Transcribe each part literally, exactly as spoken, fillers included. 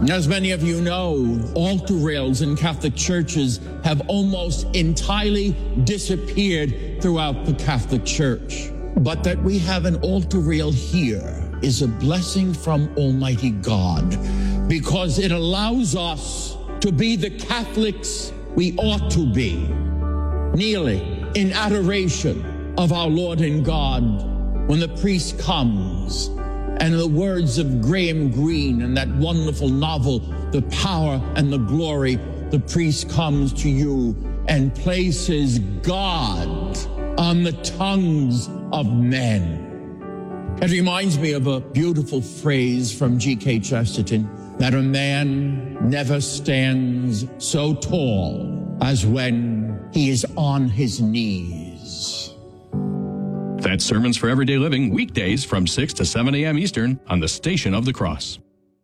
As many of you know, altar rails in Catholic churches have almost entirely disappeared throughout the Catholic Church. But that we have an altar rail here is a blessing from Almighty God, because it allows us to be the Catholics we ought to be, kneeling in adoration of our Lord and God when the priest comes. And in the words of Graham Greene in that wonderful novel, The Power and the Glory, the priest comes to you and places God on the tongues of men. It reminds me of a beautiful phrase from G K Chesterton, that a man never stands so tall as when he is on his knees. That's Sermons for Everyday Living, weekdays from six to seven a.m. Eastern on the Station of the Cross.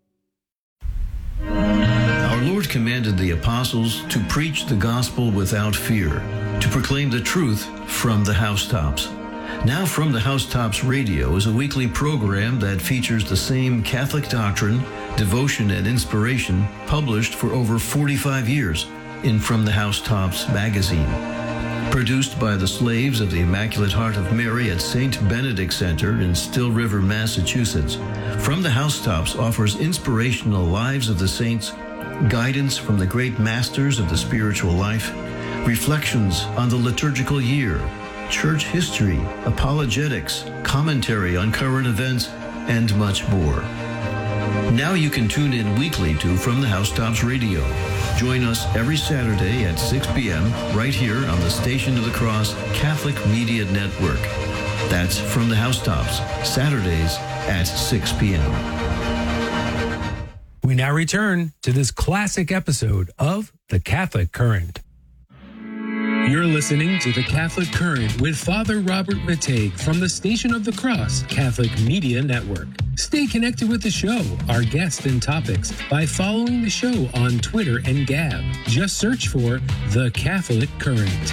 Our Lord commanded the apostles to preach the gospel without fear, to proclaim the truth from the housetops. Now From the Housetops Radio is a weekly program that features the same Catholic doctrine, devotion, and inspiration published for over forty-five years in From the Housetops magazine. Produced by the Slaves of the Immaculate Heart of Mary at Saint Benedict Center in Still River, Massachusetts, From the Housetops offers inspirational lives of the saints, guidance from the great masters of the spiritual life, reflections on the liturgical year, church history, apologetics, commentary on current events, and much more. Now you can tune in weekly to From the Housetops Radio. Join us every Saturday at six p.m. right here on the Station of the Cross Catholic Media Network. That's From the Housetops, Saturdays at six p.m. We now return to this classic episode of The Catholic Current. You're listening to The Catholic Current with Father Robert Matej from the Station of the Cross Catholic Media Network. Stay connected with the show, our guests and topics by following the show on Twitter and Gab. Just search for The Catholic Current.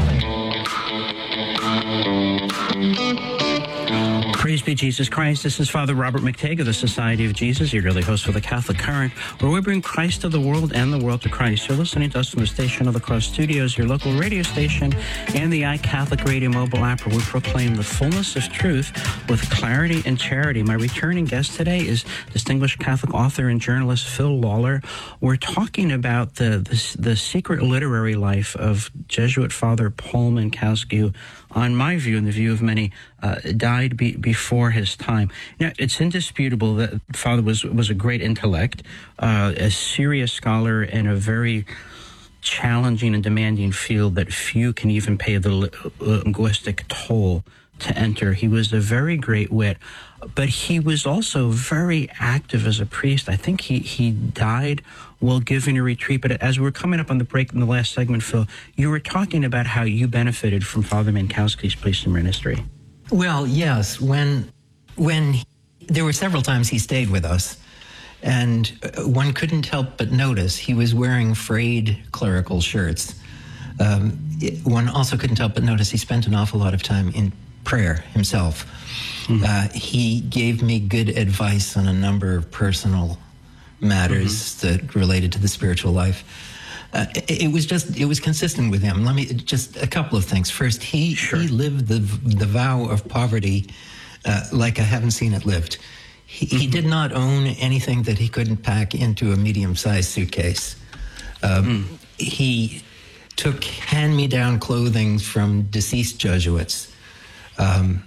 Praise be Jesus Christ. This is Father Robert Matej of the Society of Jesus, your daily host for the Catholic Current, where we bring Christ to the world and the world to Christ. You're listening to us from the Station of the Cross Studios, your local radio station, and the iCatholic Radio mobile app, where we proclaim the fullness of truth with clarity and charity. My returning guest today is distinguished Catholic author and journalist Phil Lawler. We're talking about the the, the secret literary life of Jesuit Father Paul Mankowski, on my view and the view of many, uh, died be, before his time. Now, it's indisputable that Father was, was a great intellect, uh, a serious scholar in a very challenging and demanding field that few can even pay the li- linguistic toll to enter. He was a very great wit, but he was also very active as a priest. I think he, he died while giving a retreat. But as we were coming up on the break in the last segment, Phil, you were talking about how you benefited from Father Mankowski's priestly ministry. Well, yes. When, when he, there were several times he stayed with us, and one couldn't help but notice he was wearing frayed clerical shirts. Um, it, one also couldn't help but notice he spent an awful lot of time in prayer himself. Mm-hmm. Uh, he gave me good advice on a number of personal matters mm-hmm. that related to the spiritual life. Uh, it, it was just, it was consistent with him. Let me, just a couple of things. First, he, sure. he lived the the vow of poverty uh, like I haven't seen it lived. He, mm-hmm. he did not own anything that he couldn't pack into a medium-sized suitcase. Um, mm. He took hand-me-down clothing from deceased Jesuits. Um,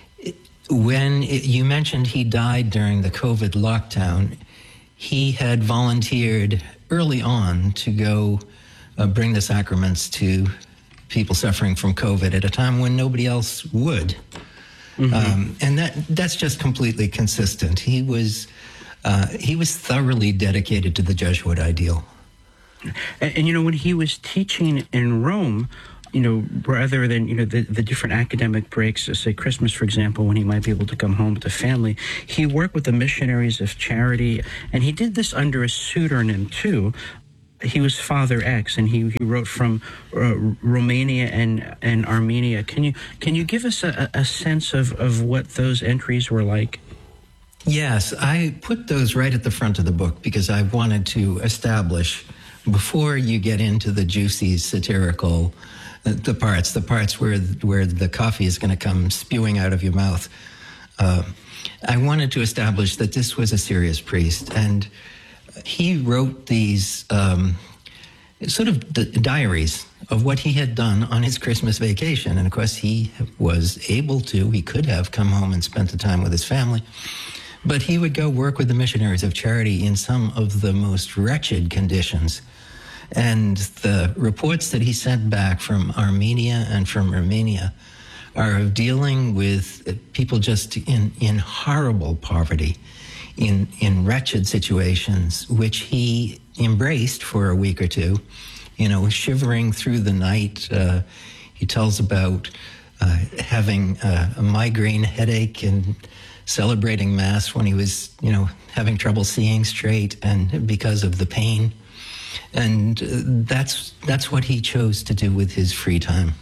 when it, you mentioned he died during the COVID lockdown, he had volunteered early on to go uh, bring the sacraments to people suffering from COVID at a time when nobody else would. Mm-hmm. Um, and that that's just completely consistent. He was uh, he was thoroughly dedicated to the Jesuit ideal. And, and you know, when he was teaching in Rome, you know, rather than, you know, the, the different academic breaks, say Christmas, for example, when he might be able to come home with the family, he worked with the Missionaries of Charity, and he did this under a pseudonym, too. He was Father X, and he, he wrote from uh, Romania and, and Armenia. Can you can you give us a, a sense of, of what those entries were like? Yes, I put those right at the front of the book because I wanted to establish, before you get into the juicy satirical, uh, the parts, the parts where where the coffee is going to come spewing out of your mouth, uh, I wanted to establish that this was a serious priest, and he wrote these um, sort of d- diaries of what he had done on his Christmas vacation. And of course, he was able to, he could have come home and spent the time with his family, but he would go work with the Missionaries of Charity in some of the most wretched conditions. And the reports that he sent back from Armenia and from Romania are of dealing with people just in, in horrible poverty, in, in wretched situations, which he embraced for a week or two, you know, shivering through the night. Uh, he tells about uh, having uh, a migraine headache and celebrating Mass when he was, you know, having trouble seeing straight and because of the pain. And uh, that's that's what he chose to do with his free time.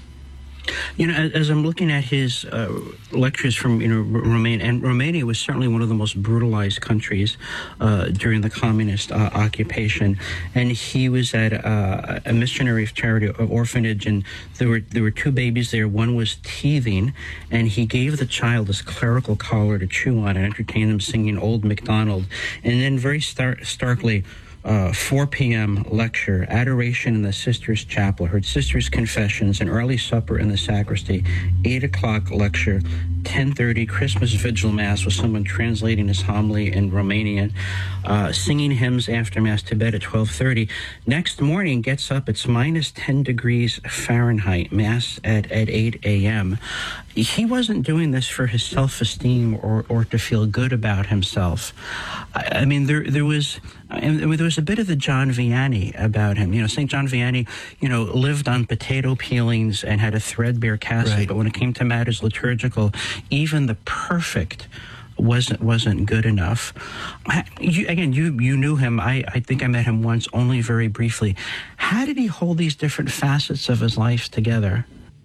You know, as, as I'm looking at his uh, lectures from, you know, Romania, and Romania was certainly one of the most brutalized countries uh, during the communist uh, occupation. And he was at uh, a missionary of charity orphanage, and there were there were two babies there. One was teething, and he gave the child this clerical collar to chew on and entertain them singing Old MacDonald. And then very star- starkly, Uh, four p.m. lecture, adoration in the sisters' chapel, heard sisters' confessions, an early supper in the sacristy, eight o'clock lecture, ten thirty Christmas vigil mass with someone translating his homily in Romanian, uh, singing hymns after mass, to bed at twelve thirty. Next morning, gets up, it's minus ten degrees Fahrenheit, mass at, at eight a.m. He wasn't doing this for his self-esteem or, or to feel good about himself. I, I mean, there there was... And there was a bit of the John Vianney about him. You know, Saint John Vianney, you know, lived on potato peelings and had a threadbare cassock. Right. But when it came to matters liturgical, even the perfect wasn't wasn't good enough. You, again, you you knew him. I, I think I met him once, only very briefly. How did he hold these different facets of his life together?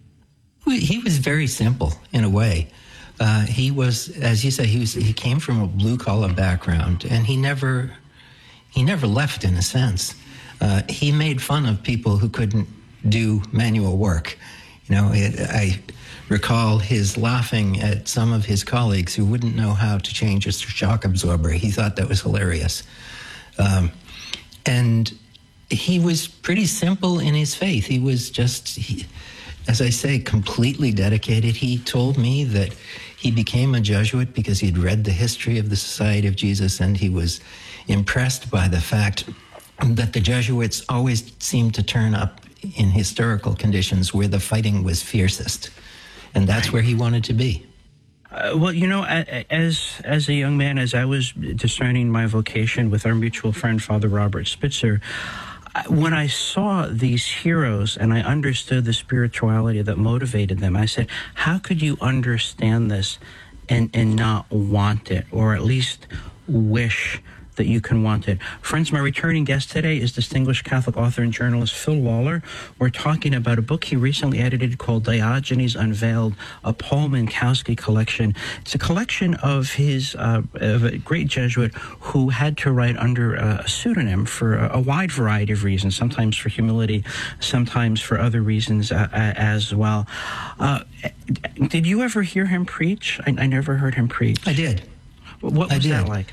He was very simple in a way. Uh, he was, as you say, he was. He came from a blue collar background, and he never. He never left, in a sense. Uh, he made fun of people who couldn't do manual work. You know, it, I recall his laughing at some of his colleagues who wouldn't know how to change a shock absorber. He thought that was hilarious. Um, and he was pretty simple in his faith. He was just, he, as I say, completely dedicated. He told me that he became a Jesuit because he'd read the history of the Society of Jesus, and he was impressed by the fact that the Jesuits always seemed to turn up in historical conditions where the fighting was fiercest. And that's where he wanted to be. Uh, well, you know, as as a young man, as I was discerning my vocation with our mutual friend, Father Robert Spitzer, when I saw these heroes and I understood the spirituality that motivated them, I said, how could you understand this and, and not want it, or at least wish that you can want it? Friends, my returning guest today is distinguished Catholic author and journalist Phil Lawler. We're talking about a book he recently edited called Diogenes Unveiled, a Paul Minkowski collection. It's a collection of his, uh, of a great Jesuit who had to write under a pseudonym for a, a wide variety of reasons, sometimes for humility, sometimes for other reasons uh, as well. Uh, did you ever hear him preach? I, I never heard him preach. I did. What was that like?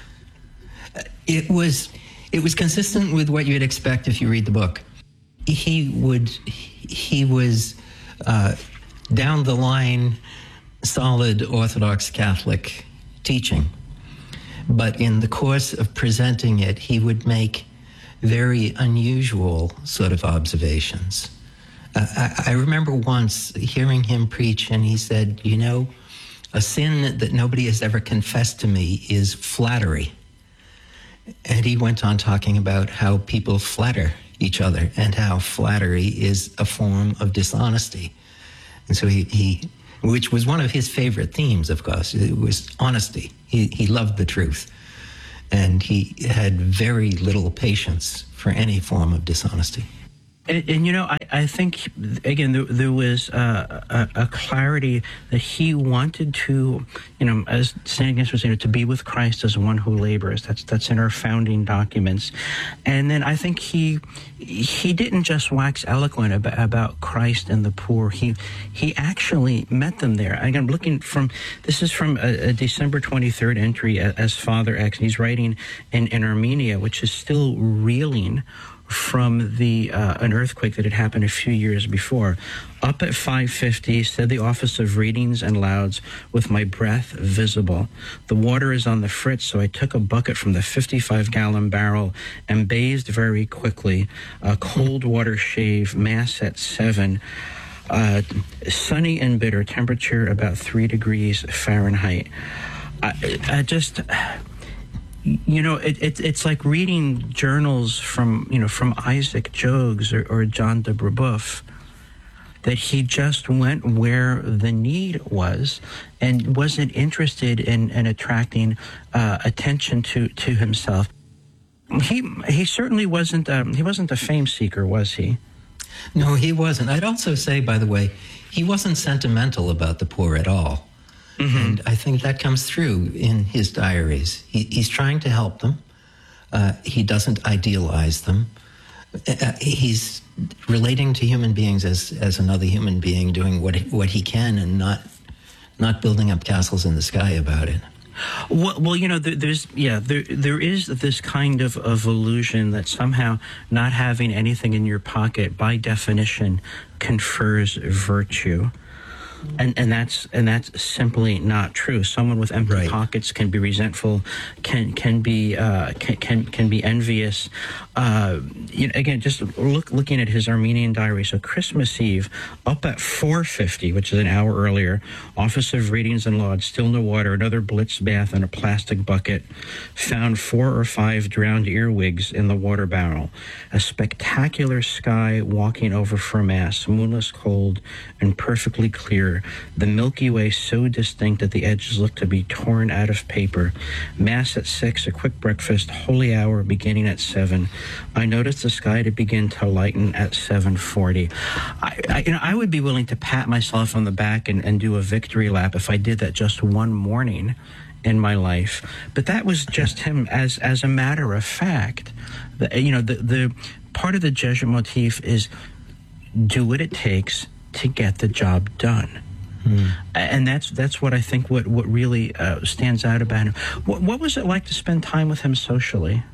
It was it was consistent with what you'd expect if you read the book. He would he was uh, down the line, solid Orthodox Catholic teaching, but in the course of presenting it, he would make very unusual sort of observations. Uh, I, I remember once hearing him preach, and he said, "You know, a sin that nobody has ever confessed to me is flattery." And he went on talking about how people flatter each other and how flattery is a form of dishonesty. And so he, he which was one of his favorite themes, of course, it was honesty. He, he loved the truth. And he had very little patience for any form of dishonesty. And, and you know, I, I think, again, there, there was uh, a, a clarity that he wanted to, you know, as Saint Ignatius was saying, to be with Christ as one who labors. That's that's in our founding documents. And then I think he he didn't just wax eloquent about, about Christ and the poor. He he actually met them there. I'm looking from, this is from a, a December twenty-third entry as Father X. And he's writing in, in Armenia, which is still reeling from the uh, an earthquake that had happened a few years before. Up at five fifty, said the office of readings and louds with my breath visible. The water is on the fritz, so I took a bucket from the fifty-five gallon barrel and bathed very quickly. A cold water shave, mass at seven. Uh, sunny and bitter, temperature about three degrees Fahrenheit. I, I just... You know, it, it, it's like reading journals from, you know, from Isaac Jogues or, or John de Brebeuf, that he just went where the need was and wasn't interested in, in attracting uh, attention to, to himself. He he certainly wasn't um, he wasn't a fame seeker, was he? No, he wasn't. I'd also say, by the way, he wasn't sentimental about the poor at all. Mm-hmm. And I think that comes through in his diaries. He, he's trying to help them. Uh, he doesn't idealize them. Uh, he's relating to human beings as, as another human being, doing what what he can, and not not building up castles in the sky about it. Well, well, you know, there, there's yeah, there there is this kind of, of illusion that somehow not having anything in your pocket, by definition, confers virtue. And and that's and that's simply not true. Someone with empty right. pockets can be resentful, can can be uh, can, can can be envious. Uh, you know, again, just look looking at his Armenian diary. So Christmas Eve, up at four fifty, which is an hour earlier, Office of Readings and Lauds, still no water, another blitz bath in a plastic bucket. Found four or five drowned earwigs in the water barrel. A spectacular sky walking over for Mass, moonless, cold, and perfectly clear. The Milky Way so distinct that the edges look to be torn out of paper. Mass at six, a quick breakfast, holy hour beginning at seven. I noticed the sky to begin to lighten at seven forty. I, I, you know, I would be willing to pat myself on the back and, and do a victory lap if I did that just one morning in my life. But that was just him as as a matter of fact. The, you know, the, the part of the Jesuit motif is do what it takes to get the job done. Hmm. And that's that's what I think what, what really uh, stands out about him. What, what was it like to spend time with him socially?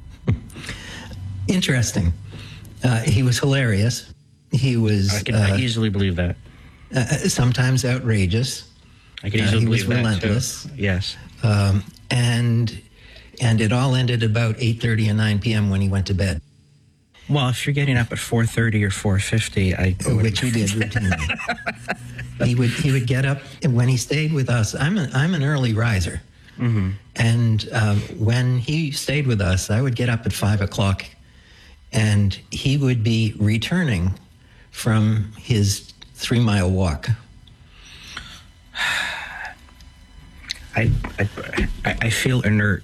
Interesting. Uh, he was hilarious. He was... I can uh, I easily believe that. Uh, sometimes outrageous. I can easily uh, believe that. He was relentless. Too. Yes. Um, and and it all ended about eight thirty and nine p.m. when he went to bed. Well, if you're getting up at four thirty or four fifty, I... Which he did routinely. he would he would get up, and when he stayed with us, I'm, a, I'm an early riser. Mm-hmm. And um, when he stayed with us, I would get up at five o'clock, and he would be returning from his three-mile walk. I, I, I feel inert.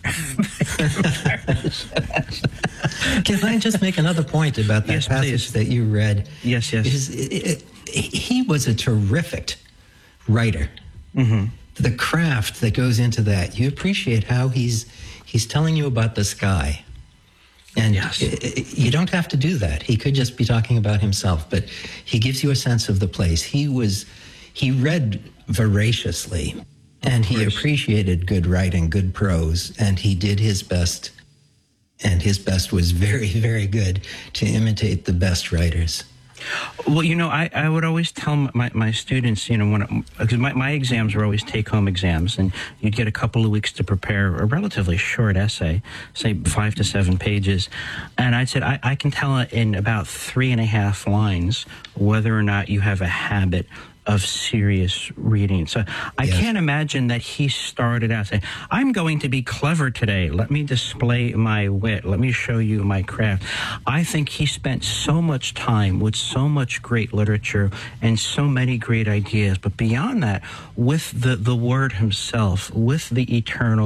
Can I just make another point about that yes, passage please. that you read? Yes, yes. Is, it, it, he was a terrific writer. Mm-hmm. The craft that goes into that, you appreciate how he's he's telling you about the sky. And yes. it, it, you don't have to do that. He could just be talking about himself, but he gives you a sense of the place. He was, he read voraciously. And he appreciated good writing, good prose, and he did his best, and his best was very, very good to imitate the best writers. Well, you know, I, I would always tell my, my students, you know, when because my, my exams were always take-home exams, and you'd get a couple of weeks to prepare a relatively short essay, say five to seven pages, and I said, I, I can tell in about three and a half lines whether or not you have a habit of serious reading. So I yes. can't imagine that he started out saying, I'm going to be clever today. Let me display my wit. Let me show you my craft. I think he spent so much time with so much great literature and so many great ideas. But beyond that, with the, the Word himself, with the eternal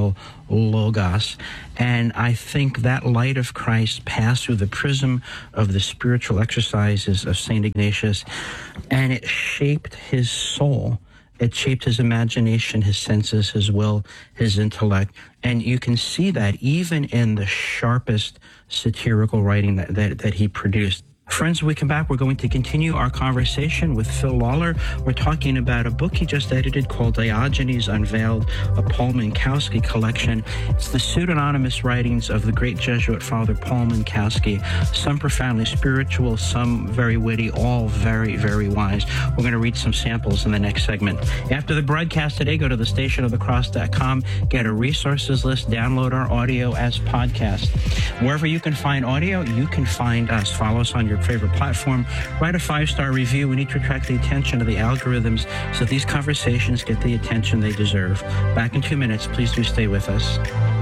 Logos. And I think that light of Christ passed through the prism of the spiritual exercises of Saint Ignatius, and it shaped his soul. It shaped his imagination, his senses, his will, his intellect. And you can see that even in the sharpest satirical writing that, that, that he produced. Friends, when we come back, we're going to continue our conversation with Phil Lawler. We're talking about a book he just edited called Diogenes Unveiled, a Paul Minkowski collection. It's the pseudonymous writings of the great Jesuit Father Paul Minkowski, some profoundly spiritual, some very witty, all very, very wise. We're going to read some samples in the next segment. After the broadcast today, go to the station of the cross dot com, get a resources list, download our audio as podcast. Wherever you can find audio, you can find us. Follow us on your favorite platform. Write a five-star review. We need to attract the attention of the algorithms so these conversations get the attention they deserve. Back in two minutes. Please do stay with us.